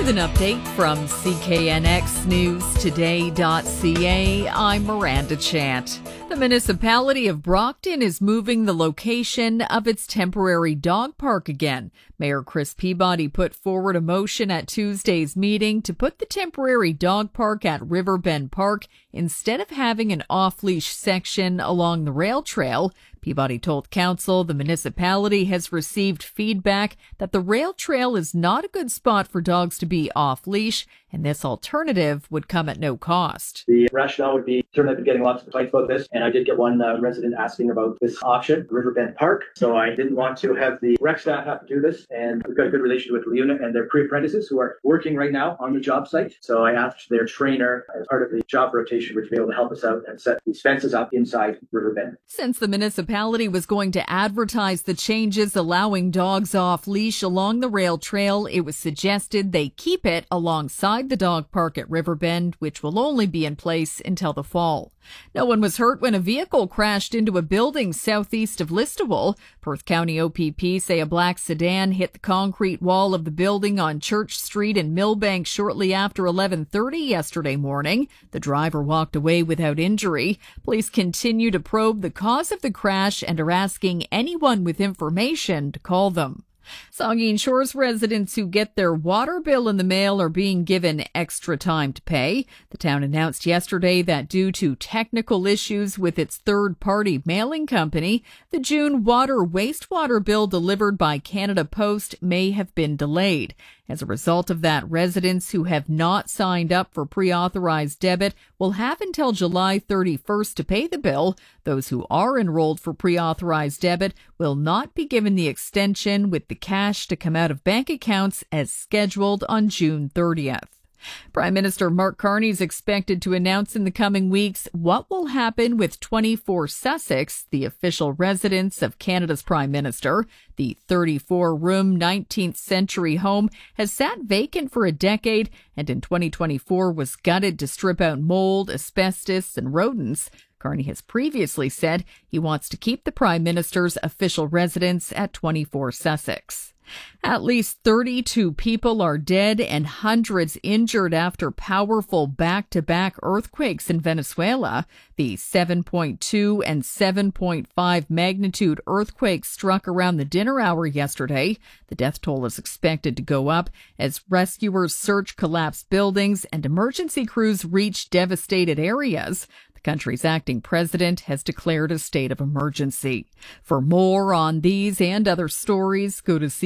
With an update from CKNXNewsToday.ca, I'm Miranda Chant. The municipality of Brockton is moving the location of its temporary dog park again. Mayor Chris Peabody put forward a motion at Tuesday's meeting to put the temporary dog park at Riverbend Park instead of having an off-leash section along the rail trail. Peabody told council the municipality has received feedback that the rail trail is not a good spot for dogs to be off-leash, and this alternative would come at no cost. The rationale would be, certainly I've been getting lots of complaints about this, and I did get one resident asking about this option, Riverbend Park. So I didn't want to have the rec staff have to do this, and we've got a good relationship with Leuna and their pre-apprentices who are working right now on the job site. So I asked their trainer, as part of the job rotation, to be able to help us out and set these fences up inside Riverbend. Since the municipality was going to advertise the changes allowing dogs off leash along the rail trail, it was suggested they keep it alongside the dog park at Riverbend, which will only be in place until the fall. No one was hurt when a vehicle crashed into a building southeast of Listowel. Perth County OPP say a black sedan hit the concrete wall of the building on Church Street in Millbank shortly after 11:30 yesterday morning. The driver walked away without injury. Police continue to probe the cause of the crash and are asking anyone with information to call them. Saugeen Shores residents who get their water bill in the mail are being given extra time to pay. The town announced yesterday that due to technical issues with its third-party mailing company, the June wastewater bill delivered by Canada Post may have been delayed. As a result of that, residents who have not signed up for pre-authorized debit will have until July 31st to pay the bill. Those who are enrolled for pre-authorized debit will not be given the extension, with the cash to come out of bank accounts as scheduled on June 30th. Prime Minister Mark Carney is expected to announce in the coming weeks what will happen with 24 Sussex, the official residence of Canada's Prime Minister. The 34-room 19th century home has sat vacant for a decade and in 2024 was gutted to strip out mold, asbestos, and rodents. Carney has previously said he wants to keep the Prime Minister's official residence at 24 Sussex. At least 32 people are dead and hundreds injured after powerful back-to-back earthquakes in Venezuela. The 7.2 and 7.5 magnitude earthquakes struck around the dinner hour yesterday. The death toll is expected to go up as rescuers search collapsed buildings and emergency crews reach devastated areas. The country's acting president has declared a state of emergency. For more on these and other stories, go to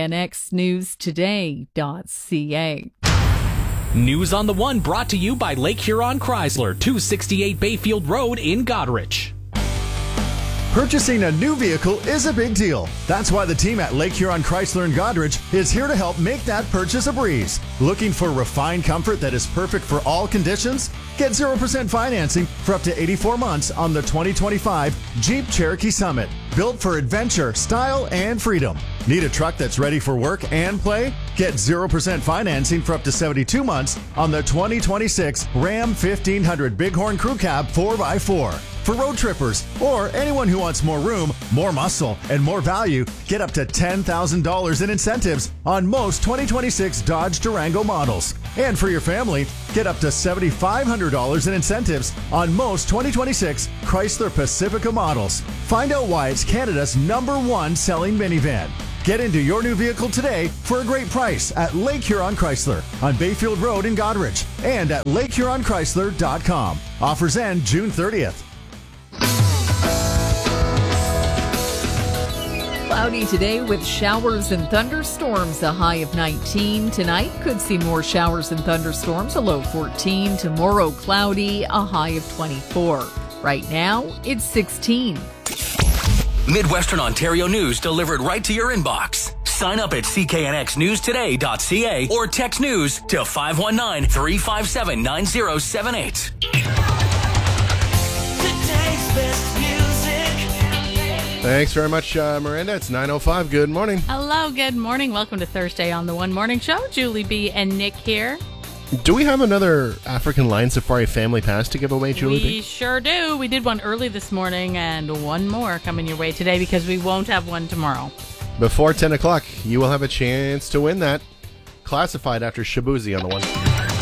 CKNXNewsToday.ca. News on the One brought to you by Lake Huron Chrysler, 268 Bayfield Road in Goderich. Purchasing a new vehicle is a big deal. That's why the team at Lake Huron Chrysler in Goderich is here to help make that purchase a breeze. Looking for refined comfort that is perfect for all conditions? Get 0% financing for up to 84 months on the 2025 Jeep Cherokee Summit. Built for adventure, style, and freedom. Need a truck that's ready for work and play? Get 0% financing for up to 72 months on the 2026 Ram 1500 Bighorn Crew Cab 4x4. For road trippers or anyone who wants more room, more muscle, and more value, get up to $10,000 in incentives on most 2026 Dodge Durango models. And for your family, get up to $7,500 in incentives on most 2026 Chrysler Pacifica models. Find out why it's Canada's #1 selling minivan. Get into your new vehicle today for a great price at Lake Huron Chrysler on Bayfield Road in Goderich and at LakeHuronChrysler.com. Offers end June 30th. Cloudy today with showers and thunderstorms, a high of 19. Tonight could see more showers and thunderstorms, a low 14. Tomorrow cloudy, a high of 24. Right now, it's 16. Midwestern Ontario news delivered right to your inbox. Sign up at CKNXNewsToday.ca or text news to 519-357-9078. Thanks very much, Miranda. It's 9:05. Good morning. Hello, good morning. Welcome to Thursday on the One Morning Show. Julie B. and Nick here. Do we have another African Lion Safari family pass to give away, Julie B? We sure do. We did one early this morning and one more coming your way today because we won't have one tomorrow. Before 10 o'clock, you will have a chance to win that. Classified after Shabuzi on the one.